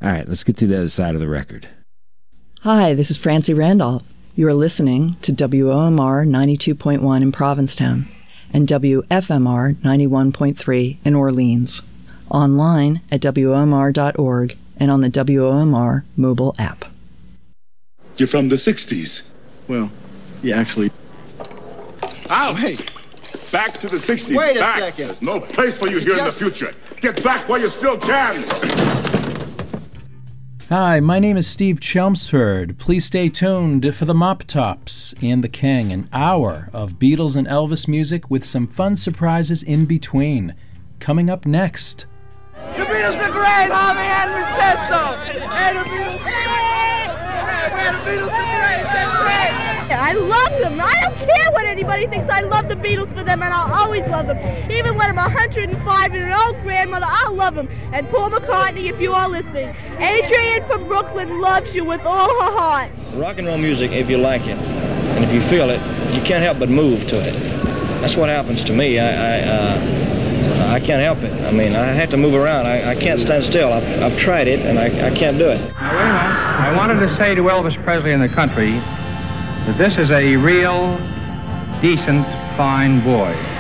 All right, let's get to the other side of the record. Hi, this is Francie Randolph. You are listening to WOMR 92.1 in Provincetown and WFMR 91.3 in Orleans. Online at WOMR.org and on the WOMR mobile app. You're from the 60s. Well, yeah, actually. Ow, hey! Back to the 60s. Wait a back. second. There's no place for you here in the future. Get back while you still can. Hi, my name is Steve Chelmsford. Please stay tuned for the Mop Tops and the King, an hour of Beatles and Elvis music with some fun surprises in between. Coming up next. The Beatles are great, Harvey Edmonds says so. Hey, the Beatles are great, they're great. I love them. I don't care what anybody thinks. I love the Beatles for them, and I'll always love them. Even when I'm 105 and an old grandmother, I'll love them. And Paul McCartney, if you are listening. Adrienne from Brooklyn loves you with all her heart. Rock and roll music, if you like it, and if you feel it, you can't help but move to it. That's what happens to me. I can't help it. I mean, I have to move around. I can't stand still. I've tried it, and I can't do it. Now, wait a minute. I wanted to say to Elvis Presley and the country that this is a real, decent, fine boy.